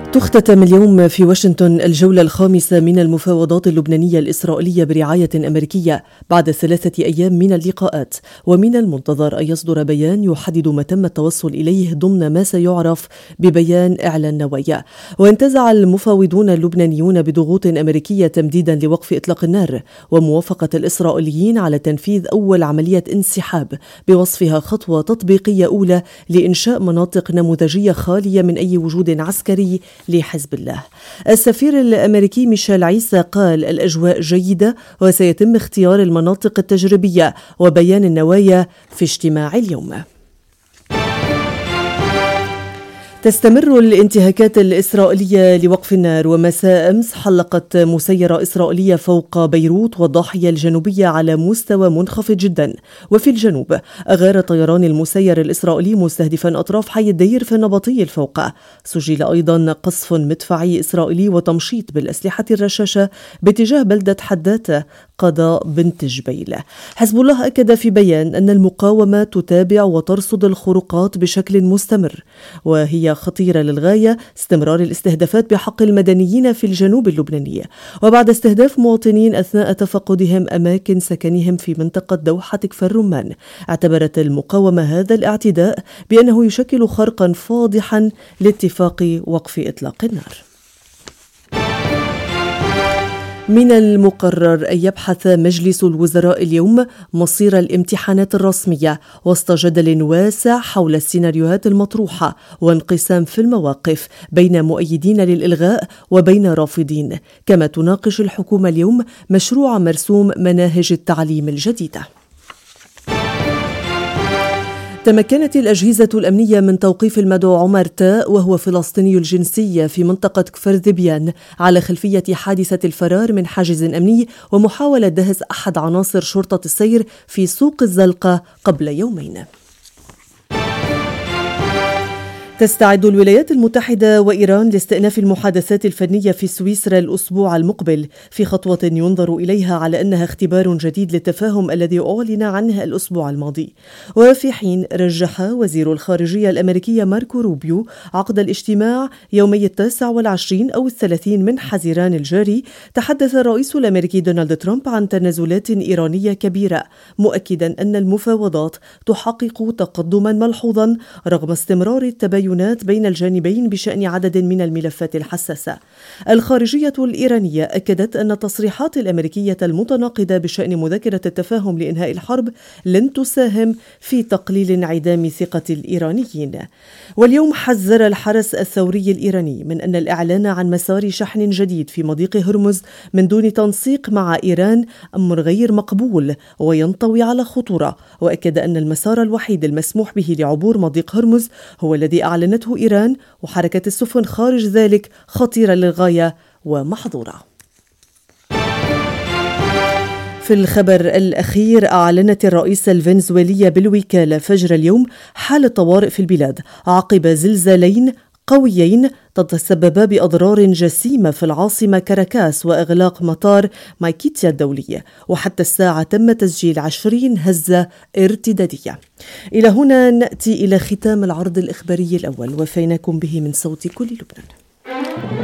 تختتم اليوم في واشنطن الجولة الخامسة من المفاوضات اللبنانية الإسرائيلية برعاية أمريكية بعد 3 أيام من اللقاءات، ومن المنتظر أن يصدر بيان يحدد ما تم التوصل إليه ضمن ما سيعرف ببيان إعلان نوايا. وانتزع المفاوضون اللبنانيون بضغوط أمريكية تمديدا لوقف إطلاق النار وموافقة الإسرائيليين على تنفيذ أول عملية انسحاب بوصفها خطوة تطبيقية أولى لإنشاء مناطق نموذجية خالية من أي وجود عسكري لحزب الله. السفير الأمريكي ميشيل عيسى قال الأجواء جيدة وسيتم اختيار المناطق التجريبية وبيان النوايا في اجتماع اليوم. تستمر الانتهاكات الإسرائيلية لوقف النار، ومساء أمس حلقت مسيرة إسرائيلية فوق بيروت والضاحية الجنوبية على مستوى منخفض جدا. وفي الجنوب أغار طيران المسير الإسرائيلي مستهدفا أطراف حي الدير في النبطي الفوقة. سجل أيضا قصف مدفعي إسرائيلي وتمشيط بالأسلحة الرشاشة باتجاه بلدة حداتة قضاء بنت جبيل. حزب الله أكد في بيان أن المقاومة تتابع وترصد الخروقات بشكل مستمر، وهي خطيرة للغاية استمرار الاستهدافات بحق المدنيين في الجنوب اللبناني، وبعد استهداف مواطنين أثناء تفقدهم أماكن سكنهم في منطقة دوحة كفر الرمان. اعتبرت المقاومة هذا الاعتداء بأنه يشكل خرقا فاضحا لاتفاق وقف إطلاق النار. من المقرر أن يبحث مجلس الوزراء اليوم مصير الامتحانات الرسمية وسط جدل واسع حول السيناريوهات المطروحة وانقسام في المواقف بين مؤيدين للإلغاء وبين رافضين. كما تناقش الحكومة اليوم مشروع مرسوم مناهج التعليم الجديدة. تمكنت الأجهزة الأمنية من توقيف المدعو عمر تاء وهو فلسطيني الجنسية في منطقة كفر ذبيان على خلفية حادثة الفرار من حاجز أمني ومحاولة دهس أحد عناصر شرطة السير في سوق الزلقة قبل يومين. تستعد الولايات المتحدة وإيران لاستئناف المحادثات الفنية في سويسرا الأسبوع المقبل، في خطوة ينظر إليها على أنها اختبار جديد للتفاهم الذي أعلن عنه الأسبوع الماضي. وفي حين رجح وزير الخارجية الأمريكي ماركو روبيو عقد الاجتماع يومي 29 أو 30 من حزيران الجاري، تحدث الرئيس الأمريكي دونالد ترامب عن تنازلات إيرانية كبيرة، مؤكدا أن المفاوضات تحقق تقدما ملحوظا رغم استمرار التباين بين الجانبين بشأن عدد من الملفات الحساسة. الخارجية الإيرانية أكدت أن التصريحات الأمريكية المتناقضة بشأن مذكرة التفاهم لإنهاء الحرب لن تساهم في تقليل انعدام ثقة الإيرانيين. واليوم حذر الحرس الثوري الإيراني من أن الإعلان عن مسار شحن جديد في مضيق هرمز من دون تنسيق مع إيران أمر غير مقبول وينطوي على خطورة، وأكد أن المسار الوحيد المسموح به لعبور مضيق هرمز هو الذي أعلنته إيران، وحركة السفن خارج ذلك خطيرة للغاية ومحظورة. في الخبر الأخير، أعلنت الرئيسة الفنزويلية بالوكالة فجر اليوم حالة طوارئ في البلاد عقب زلزالين قويين تتسببا بأضرار جسيمة في العاصمة كاراكاس وإغلاق مطار مايكيتيا الدولي، وحتى الساعة تم تسجيل 20 هزة ارتدادية. إلى هنا نأتي إلى ختام العرض الإخباري الأول، وفيناكم به من صوت كل لبنان.